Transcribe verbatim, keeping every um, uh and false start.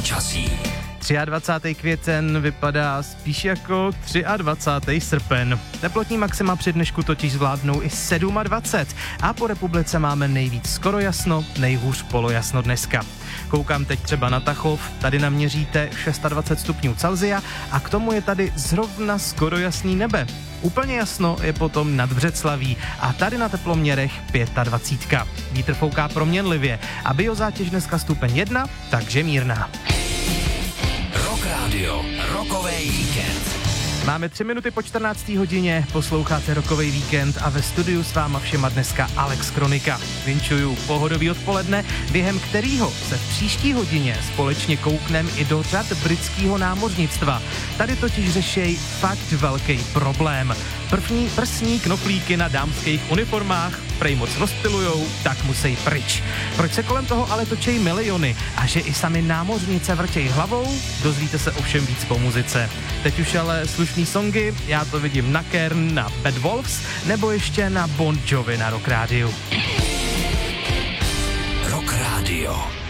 počasí. dvacátého třetího květen vypadá spíš jako dvacátého třetího srpen. Teplotní maxima při dnešku totiž zvládnou i dvacet sedm a po republice máme nejvíc skoro jasno, nejhůř polojasno dneska. Koukám teď třeba na Tachov, tady naměříte dvacet šest stupňů Celsia a k tomu je tady zrovna skoro jasný nebe. Úplně jasno je potom nad Břeclaví a tady na teploměrech dvacet pět. Vítr fouká proměnlivě a biozátěž dneska stupeň jedna, takže mírná. Rock Radio, rokovej víkend. Máme tři minuty po čtrnácté hodině, posloucháte Rokovej víkend a ve studiu s váma všema dneska Alex Kronika. Vinčuju pohodový odpoledne, během kterého se v příští hodině společně kouknem i do řad britského námořnictva. Tady totiž řešej fakt velký problém. První prsní knoflíky na dámských uniformách prej moc rozptilujou, tak musí pryč. Proč se kolem toho ale točej miliony a že i sami námořnice vrtěj hlavou? Dozvíte se ovšem víc po muzice. Teď už ale slušný songy, já to vidím na Kern, na Bad Wolves, nebo ještě na Bon Jovi na Rock Radio. Rock Radio.